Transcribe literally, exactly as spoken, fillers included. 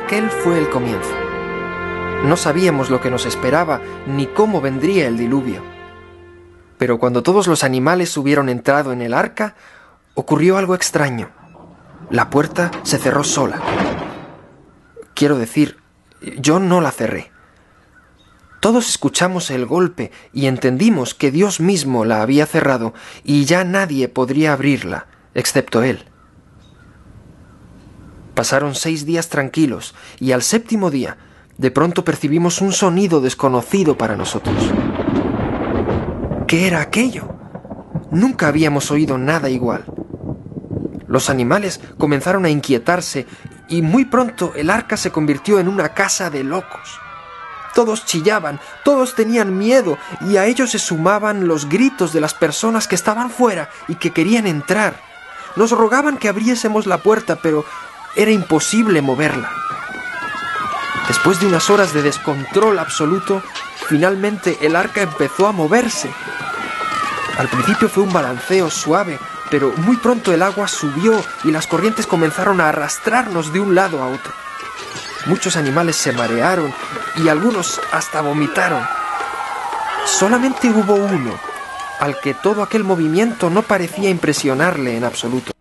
Aquel fue el comienzo. No sabíamos lo que nos esperaba ni cómo vendría el diluvio. Pero cuando todos los animales hubieron entrado en el arca, ocurrió algo extraño. La puerta se cerró sola. Quiero decir, yo no la cerré. Todos escuchamos el golpe y entendimos que Dios mismo la había cerrado y ya nadie podría abrirla, excepto Él. Pasaron seis días tranquilos y al séptimo día, de pronto percibimos un sonido desconocido para nosotros. ¿Qué era aquello? Nunca habíamos oído nada igual. Los animales comenzaron a inquietarse y muy pronto el arca se convirtió en una casa de locos. Todos chillaban, todos tenían miedo y a ellos se sumaban los gritos de las personas que estaban fuera y que querían entrar. Nos rogaban que abriésemos la puerta, pero era imposible moverla. Después de unas horas de descontrol absoluto, finalmente el arca empezó a moverse. Al principio fue un balanceo suave, pero muy pronto el agua subió y las corrientes comenzaron a arrastrarnos de un lado a otro. Muchos animales se marearon y algunos hasta vomitaron. Solamente hubo uno, al que todo aquel movimiento no parecía impresionarle en absoluto.